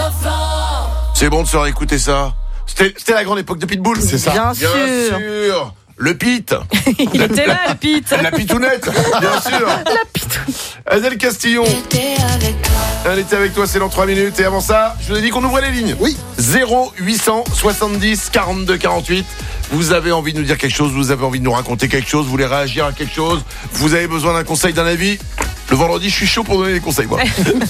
C'est bon de se réécouter ça. C'était la grande époque de Pitbull. C'est ça. Bien sûr. Le Pit. Il était là, le Pete. La Pitounette, bien sûr. La pitoune. Adèle Castillon. Elle était avec toi, c'est dans 3 minutes. Et avant ça, je vous ai dit qu'on ouvrait les lignes. Oui. 0870 42 48. Vous avez envie de nous dire quelque chose, vous avez envie de nous raconter quelque chose, vous voulez réagir à quelque chose, vous avez besoin d'un conseil, d'un avis. Le vendredi, je suis chaud pour donner des conseils, moi.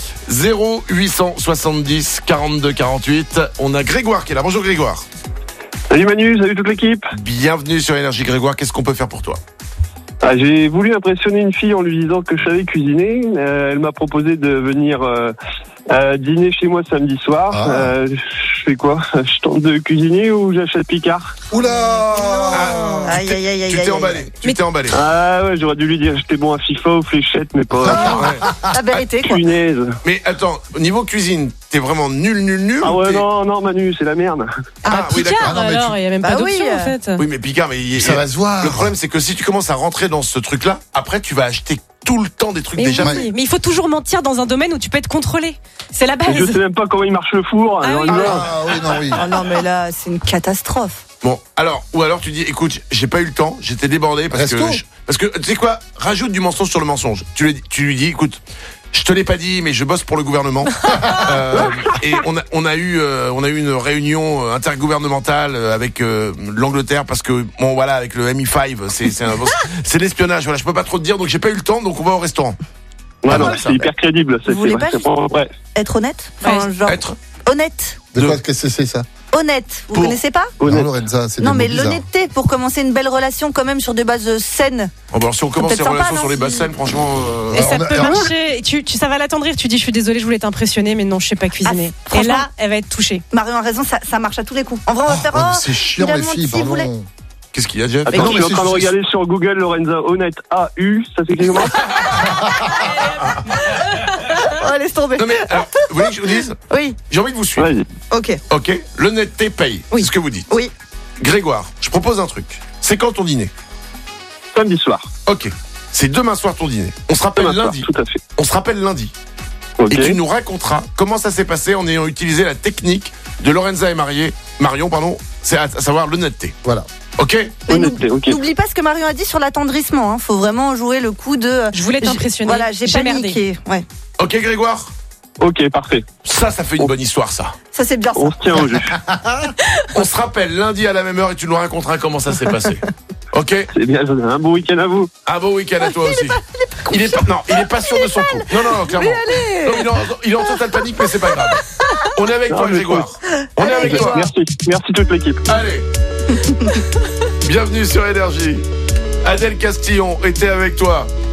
0870 42 48. On a Grégoire qui est là. Bonjour Grégoire. Salut Manu, salut toute l'équipe. Bienvenue sur Énergie Grégoire. Qu'est-ce qu'on peut faire pour toi? J'ai voulu impressionner une fille en lui disant que je savais cuisiner. Elle m'a proposé de venir dîner chez moi samedi soir. Je fais quoi? Je tente de cuisiner ou j'achète Picard? Oula. Aïe, aïe, aïe, aïe, Tu t'es aïe. emballé. Tu t'es emballé. Ah ouais, j'aurais dû lui dire j'étais bon à FIFA ou fléchette, mais pas... La vérité, quoi. Punaise. Mais attends, au niveau cuisine, t'es vraiment nul. Ah ouais, T'es- non Manu, c'est la merde. Ah oui, Picard, d'accord. non, mais alors, il n'y a même Bah pas oui, d'option, en fait. Oui, mais Picard, Ça va se voir. Le problème, c'est que si tu commences à rentrer dans ce truc-là, après, tu vas acheter tout le temps des trucs Mais, déjà oui, faits. mais il faut toujours mentir dans un domaine où tu peux être contrôlé. C'est la base. Et je sais même pas comment il marche le four. Ah alors oui. il va. Ah oui, non, oui. Oh non, mais là, c'est une catastrophe. Bon, alors, ou alors tu dis, écoute, j'ai pas eu le temps, j'étais débordé parce Resto. que tu sais quoi, rajoute du mensonge sur le mensonge. Tu lui dis, écoute, je te l'ai pas dit, mais je bosse pour le gouvernement. Et on a eu une réunion intergouvernementale avec l'Angleterre parce que bon voilà, avec le MI5, c'est l'espionnage. Voilà, je peux pas trop te dire, donc j'ai pas eu le temps, donc on va au restaurant. Ouais, non, ça, c'est hyper crédible. Vous voulez pas Ouais. Être honnête? Enfin, genre, Être honnête. De quoi, qu'est-ce que c'est ça? Honnête. Vous Pour- connaissez pas? Non, Honnête. Lorenza, c'est Non, des mais mots bizarres. l'honnêteté pour commencer une belle relation quand même sur des bases saines. bon, alors, si on commence peut-être les relations sympa, sur les non, basses si- scènes, franchement. Et ça on a- peut marcher. Ça va l'attendrir. Tu dis, je suis désolée, je voulais t'impressionner, mais non, je sais pas cuisiner. Ah, Et franchement- là, elle va être touchée. Marion a raison, ça marche à tous les coups. En vrai, on va faire. Ouais, mais Oh, c'est chiant, il a les filles, menti, vous voulez- pardon. Qu'est-ce qu'il y a, Jeff? Attends, non, je mais suis en train de c'est- regarder sur Google Lorenza honnête AU, ça s'écrit comment? Oh, laisse tomber. Non mais alors, vous voulez que je vous dise? Oui, J'ai envie de vous suivre. Vas-y. ok. Ok, l'honnêteté paye. Oui. C'est ce que vous dites. Oui. Grégoire, je propose un truc. C'est quand ton dîner? Samedi soir. Ok. C'est demain soir ton dîner. On se rappelle Demain soir, lundi. tout à fait. On se rappelle lundi. Ok. Et tu nous raconteras comment ça s'est passé en ayant utilisé la technique de Lorenza et Marion, c'est à savoir l'honnêteté. Voilà. Ok? Mais Honnêteté, ok. n'oublie pas ce que Marion a dit sur l'attendrissement. Hein. Faut vraiment jouer le coup de. Je voulais t'impressionner. Voilà, j'ai merdé. paniqué. Ouais. Ok Grégoire? Ok, parfait. Ça fait une bonne histoire ça. Ça c'est bien ça. On se tient au jeu. On se rappelle lundi à la même heure et tu nous raconteras comment ça s'est passé. Ok? C'est bien, un bon week-end à vous. Un bon week-end à toi aussi. Il est pas sûr de son coup. Non, clairement. Non, il est en totale panique, mais c'est pas grave. On est avec Non, toi, mais Grégoire. On est avec toi. Merci toute l'équipe. Allez. Bienvenue sur Énergie. Adèle Castillon était avec toi.